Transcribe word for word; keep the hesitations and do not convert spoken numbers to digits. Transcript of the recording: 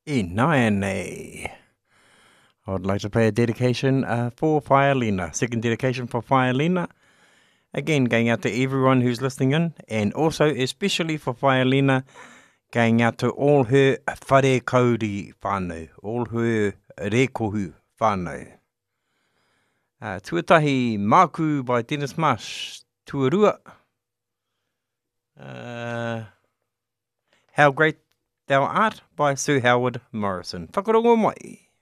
E Naiane. I would like to play a dedication uh, for Whaialina. Second dedication for Whaialina. Again, going out to everyone who's listening in, and also especially for Whaialina, going out to all her whare kauri whānau, all her rekohu whānau. Uh, tuatahi Māku by Dennis Marsh, Tuarua. Uh, How Great Thou Art by Sir Howard Morrison. Whakarongo mai.